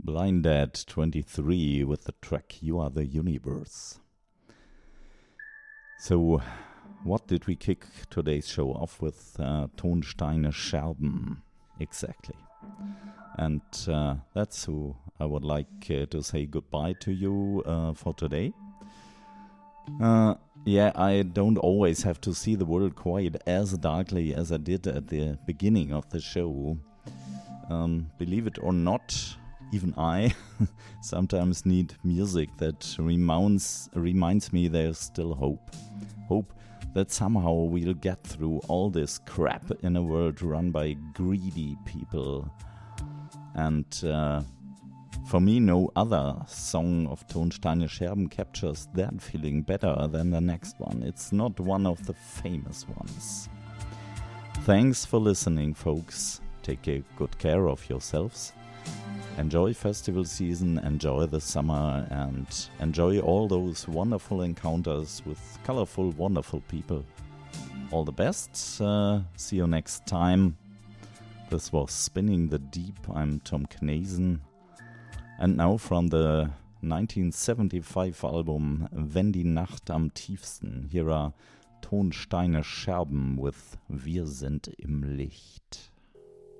Blind Dad 23 with the track You Are the Universe. So, what did we kick today's show off with? Tonsteine Scherben, exactly. And that's who I would like to say goodbye to you for today. Yeah, I don't always have to see the world quite as darkly as I did at the beginning of the show. Believe it or not, even I sometimes need music that reminds me there's still hope. Hope that somehow we'll get through all this crap in a world run by greedy people. And for me, no other song of Tonsteine Scherben captures that feeling better than the next one. It's not one of the famous ones. Thanks for listening, folks. Take good care of yourselves. Enjoy festival season, enjoy the summer, and enjoy all those wonderful encounters with colorful, wonderful people. All the best. See you next time. This was Spinning the Deep. I'm Tom Knazen. And now from the 1975 album Wenn die Nacht am tiefsten. Here are Tonsteine Scherben with Wir sind im Licht.